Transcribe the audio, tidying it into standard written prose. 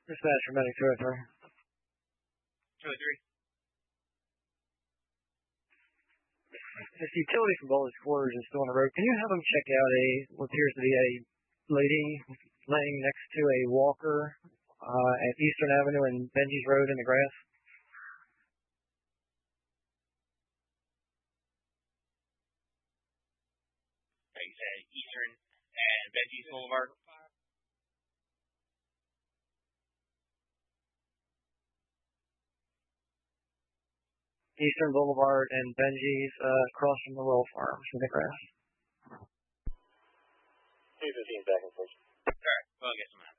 Dispatch for Medic 203. 203. This utility from Bowler's quarters is still on the road. Can you have them check out what appears to be a lady laying next to a walker at Eastern Avenue and Benji's Road in the grass? You said Eastern and Benji's Boulevard? Eastern Boulevard and Benji's across from the Will Farms in the grass. 215 back in station. Alright, well, I guess I'm